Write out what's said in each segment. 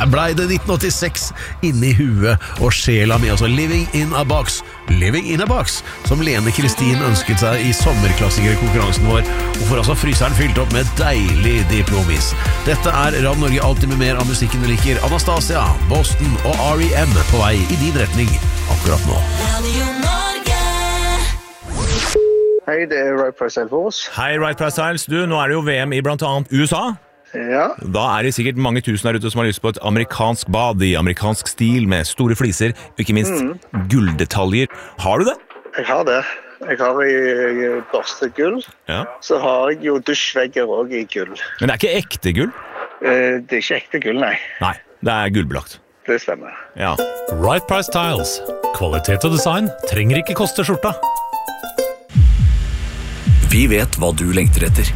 ble det 1986 inni huet og sjela mi, altså Living in a Box, som Lene Kristin ønsket seg i sommerklassikerkonkurransen vår, og får altså fryseren fylt opp med deilig diplomis. Dette Radio Norge, alltid med mer av musikken du liker. Anastasia, Boston og R.E.M. på vei i din retning akkurat nå. Hei, det Right Price Styles. Hei, Right Price Styles. Du, nå det jo VM i blant annet USA. Ja. Da det sikkert mange tusen der ute som har lyst på et amerikansk bad i amerikansk stil med store fliser, og ikke minst gulldetaljer. Har du det? Jeg har det. Jeg har i børste gull. Ja. Så har jeg jo dusjvegger også i gull. Men det ikke ekte gull? Det ikke ekte gull, nei. Nei, det gullbelagt. Det stemmer. Ja. Right Price Tiles. Kvalitet og design trenger ikke koste skjorta. Vi vet hva du lengter etter.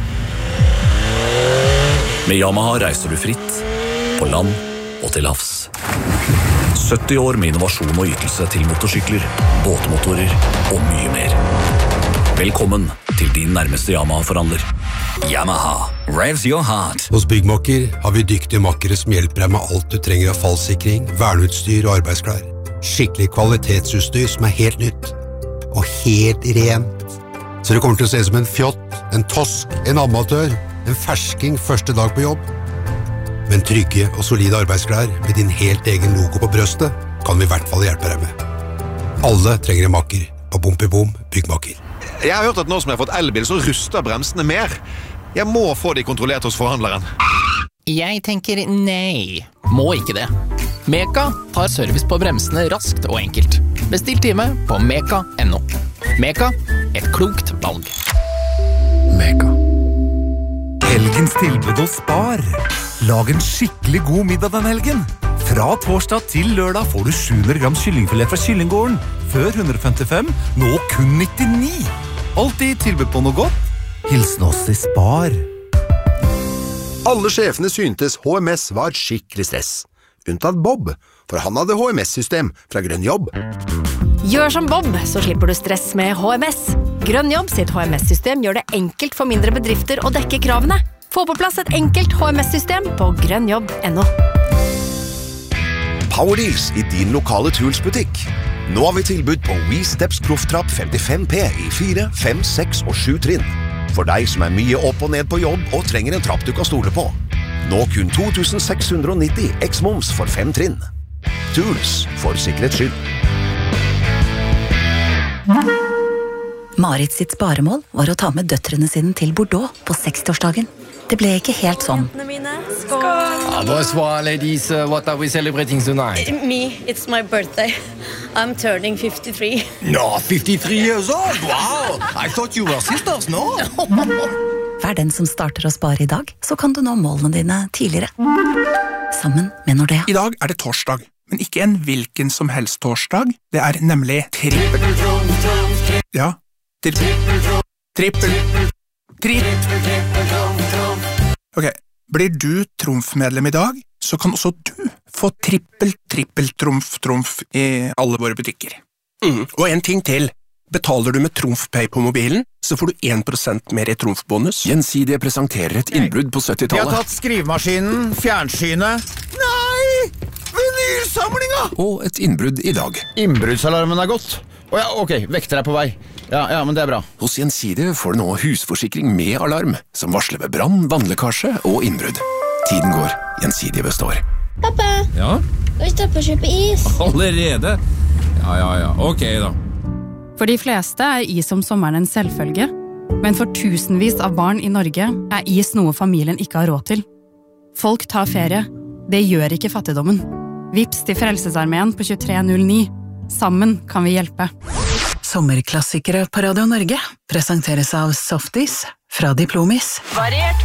Med Yamaha reiser du fritt, på land og til havs. 70 år med innovasjon og ytelse til motorsykler, båtmotorer og mye mer. Velkommen til din nærmeste Yamaha-forhandler. Yamaha, revs your heart. Hos Byggmakker har vi dyktige makkere som hjelper deg med alt du trenger av fallsikring, verneutstyr og arbeidsklær. Skikkelig kvalitetsutstyr som helt nytt. Og helt rent. Så det kommer til å se som en fjott, en tosk, en amatør, en fersking første dag på jobb. Men trygge og solide arbeidsklær med din helt egen logo på brøstet kan vi i hvert fall hjelpe deg med. Alle trenger en makker på Bompibom Byggmakker. Jeg har hørt at nå som jeg har fått elbil, så ruster bremsene mer. Jeg må få de kontrollert hos forhandleren. Jeg tenker nei. Må ikke det. Meka tar service på bremsene raskt og enkelt. Bestill time på meka.no. Meka, et klokt valg. Meka. Helgens tilbud hos Spar. Lag en skikkelig god middag den helgen. Fra torsdag til lørdag får du 700 gram kyllingfilet fra Kyllinggården. Før 155, nå kun 99. Alltid tilbud på noe godt. Hilsen oss i Spar. Alle sjefene syntes HMS var skikkelig stress. Unntatt Bob, for han hadde HMS-system fra Grønn Jobb. Gjør som Bob, så slipper du stress med HMS. Grønn Jobb sitt HMS-system gjør det enkelt for mindre bedrifter å dekke kravene. Få på plass et enkelt HMS-system på grønnjobb.no. Powerdeals i din lokale Tools-butikk. Nå har vi tilbud på WeSteps Profftrapp 55P i 4, 5, 6 og 7 trinn. For deg som mye opp og ned på jobb og trenger en trapp du kan stole på. Nå kun 2690 X-moms for 5 trinn. Tools for sikkerhets skyld. Marit sitt sparemål var å ta med døtrene sine til Bordeaux på 60-årsdagen. Det ble ikke helt sånn. Bonsoir, ladies. What are we celebrating tonight? Me, it's my birthday. I'm turning 53. No, 53 years old? Wow! I thought you were sisters, no? Vær den som starter å spare i dag, så kan du nå målene dine tidligere. Sammen med Nordea. I dag det torsdag, men ikke en hvilken som helst torsdag. Det nemlig trippel. Ja, trippel. Ok, blir du trumfmedlem i dag, så kan også du få trippel-trumf i alle våre butikker. Og en ting til. Betaler du med TrumfPay på mobilen, så får du 1% mer i trumfbonus. Gjensidige presenterer et innbrudd på 70-tallet. Vi har tatt skrivemaskinen, fjernsynet. Nei! Vinylsamlinga! Og et innbrudd i dag. Innbruddsalarmen gått. Ja, ok, vekter på vei. Ja, men det bra. Hos Gjensidige får du nå husforsikring med alarm, som varsler ved brann, vannlekkasje og innbrudd. Tiden går, Gjensidige består. Pappa, Ja? skal vi stoppe å kjøpe is? Allerede? Ja, ok da. For de fleste is om sommeren en selvfølge, men for tusenvis av barn i Norge is noe familien ikke har råd til. Folk tar ferie. Det gjør ikke fattigdommen. Vips til Frelsesarmeen på 2309. Sammen kan vi hjelpe. Sommerklassikere på Radio Norge presenteres av Softis fra Diplomis. Variert